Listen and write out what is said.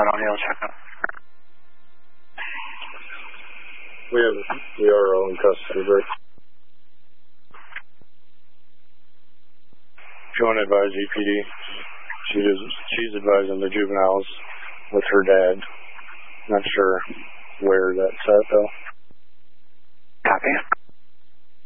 on Hill, check out. We are in custody, Rick. If you want to advise EPD, she's advising the juveniles with her dad. Not sure where that's at, though. Copy.